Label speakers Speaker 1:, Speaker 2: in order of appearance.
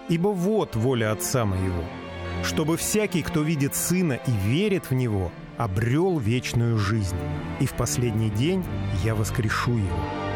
Speaker 1: Ибо вот воля Отца Моего, чтобы всякий, кто видит Сына и верит в Него, обрел вечную жизнь, и в последний день я воскрешу его».